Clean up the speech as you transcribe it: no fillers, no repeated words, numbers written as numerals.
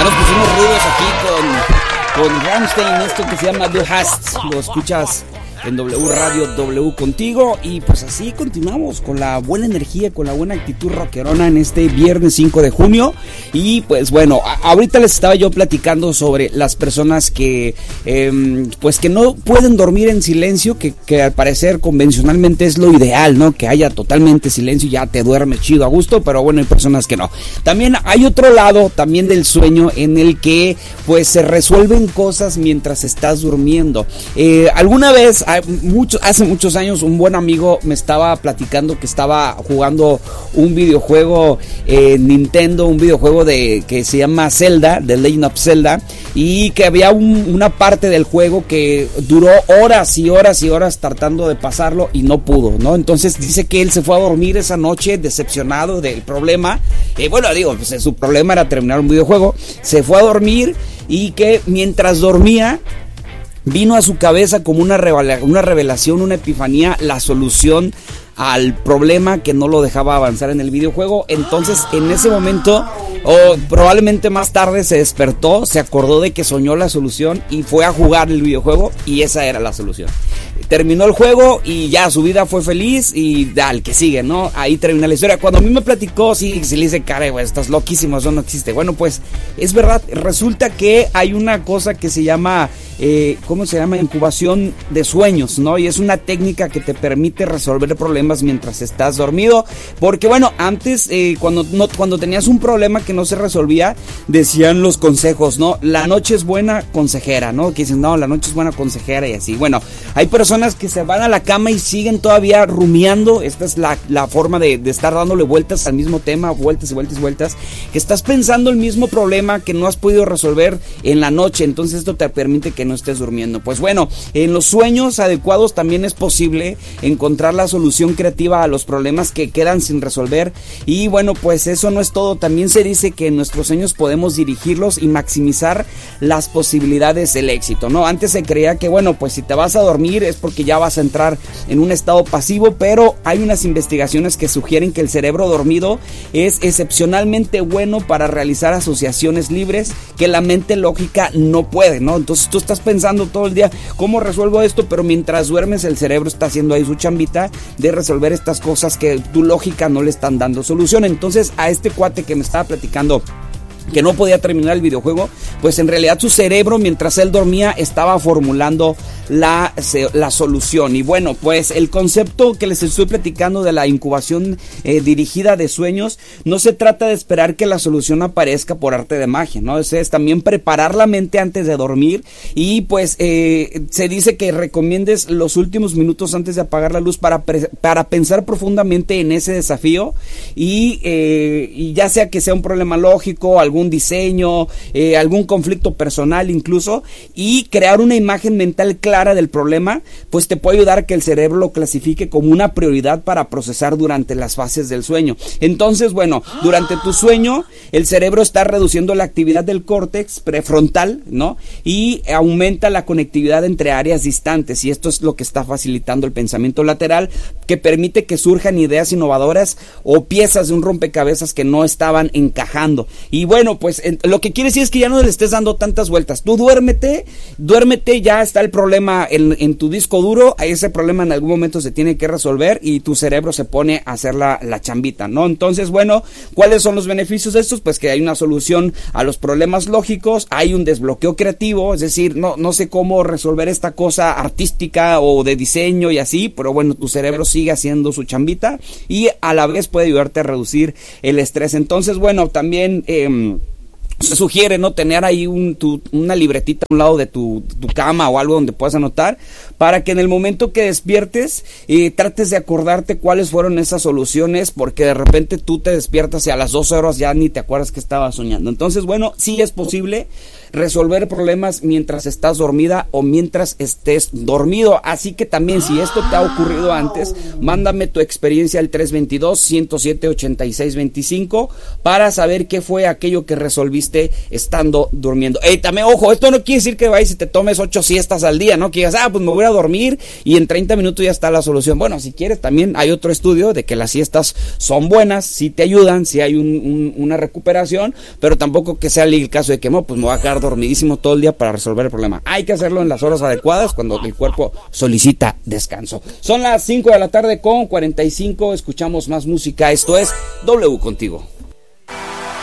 Ya nos pusimos rudos aquí con Rammstein, esto que se llama Du Hast. Lo escuchas en W Radio, W contigo. Y pues así continuamos con la buena energía, con la buena actitud rockerona en este viernes 5 de junio. Y pues bueno, ahorita les estaba yo platicando sobre las personas que pues que no pueden dormir en silencio, que al parecer convencionalmente es lo ideal, ¿no? Que haya totalmente silencio y ya te duermes chido a gusto, pero bueno, hay personas que no. También hay otro lado también del sueño en el que pues se resuelven cosas mientras estás durmiendo. Alguna vez hace muchos años un buen amigo me estaba platicando que estaba jugando un videojuego Nintendo, un videojuego que se llama Zelda, The Legend of Zelda, y que había una parte del juego que duró horas y horas y horas tratando de pasarlo y no pudo, ¿no? Entonces dice que él se fue a dormir esa noche decepcionado del problema. Bueno, digo, pues su problema era terminar un videojuego. Se fue a dormir y que mientras dormía vino a su cabeza como una revelación, una epifanía, la solución al problema que no lo dejaba avanzar en el videojuego. Entonces en ese momento, o probablemente más tarde, se despertó, se acordó de que soñó la solución y fue a jugar el videojuego y esa era la solución. Terminó el juego y ya su vida fue feliz y al que sigue, ¿no? Ahí termina la historia. Cuando a mí me platicó, sí le dice, caray, güey, estás loquísimo, eso no existe. Bueno, pues es verdad, resulta que hay una cosa que se llama, ¿cómo se llama? Incubación de sueños, ¿no? Y es una técnica que te permite resolver problemas mientras estás dormido. Porque bueno, antes, cuando tenías un problema que no se resolvía, decían los consejos, ¿no? La noche es buena consejera, ¿no? Que dicen, no, la noche es buena consejera y así. Bueno, hay personas que se van a la cama y siguen todavía rumiando. Esta es la forma de estar dándole vueltas al mismo tema, vueltas y vueltas y vueltas, que estás pensando el mismo problema que no has podido resolver en la noche. Entonces esto te permite que no estés durmiendo. Pues bueno, en los sueños adecuados también es posible encontrar la solución creativa a los problemas que quedan sin resolver. Y bueno, pues eso no es todo. También se dice que en nuestros sueños podemos dirigirlos y maximizar las posibilidades del éxito, ¿no? Antes se creía que bueno, pues si te vas a dormir es porque ya vas a entrar en un estado pasivo, pero hay unas investigaciones que sugieren que el cerebro dormido es excepcionalmente bueno para realizar asociaciones libres que la mente lógica no puede, ¿no? Entonces tú estás pensando todo el día, ¿cómo resuelvo esto? Pero mientras duermes el cerebro está haciendo ahí su chambita de resolver estas cosas que tu lógica no le están dando solución. Entonces a este cuate que me estaba platicando que no podía terminar el videojuego, pues en realidad su cerebro mientras él dormía estaba formulando la solución. Y bueno, pues el concepto que les estoy platicando de la incubación dirigida de sueños, no se trata de esperar que la solución aparezca por arte de magia, ¿no? Es también preparar la mente antes de dormir. Y pues se dice que recomiendes los últimos minutos antes de apagar la luz para pensar profundamente en ese desafío y ya sea que sea un problema lógico, algún diseño, algún conflicto personal incluso, y crear una imagen mental clara del problema, pues te puede ayudar a que el cerebro lo clasifique como una prioridad para procesar durante las fases del sueño. Entonces, bueno, durante tu sueño, el cerebro está reduciendo la actividad del córtex prefrontal, ¿no? Y aumenta la conectividad entre áreas distantes, y esto es lo que está facilitando el pensamiento lateral, que permite que surjan ideas innovadoras o piezas de un rompecabezas que no estaban encajando. Y bueno, pues lo que quiere decir es que ya no le estés dando tantas vueltas. Tú duérmete, ya está el problema en tu disco duro, ese problema en algún momento se tiene que resolver y tu cerebro se pone a hacer la chambita, ¿no? Entonces, bueno, ¿cuáles son los beneficios de estos? Pues que hay una solución a los problemas lógicos, hay un desbloqueo creativo, es decir, no sé cómo resolver esta cosa artística o de diseño y así, pero bueno, tu cerebro sigue haciendo su chambita y a la vez puede ayudarte a reducir el estrés. Entonces, bueno, también se sugiere no tener ahí una libretita a un lado de tu cama o algo donde puedas anotar, para que en el momento que despiertes trates de acordarte cuáles fueron esas soluciones, porque de repente tú te despiertas y a las 12 horas ya ni te acuerdas que estabas soñando. Entonces, bueno, sí es posible resolver problemas mientras estás dormida o mientras estés dormido. Así que también, si esto te ha ocurrido antes, mándame tu experiencia al 322-107-8625 para saber qué fue aquello que resolviste hiciste estando durmiendo. También, ojo, esto no quiere decir que vayas y te tomes 8 siestas al día, ¿no? Que digas, pues me voy a dormir y en 30 minutos ya está la solución. Bueno, si quieres, también hay otro estudio de que las siestas son buenas, sí te ayudan, sí hay una recuperación, pero tampoco que sea el caso de que, no, pues me voy a quedar dormidísimo todo el día para resolver el problema. Hay que hacerlo en las horas adecuadas cuando el cuerpo solicita descanso. Son las 5 de la tarde con 45, escuchamos más música. Esto es W Contigo.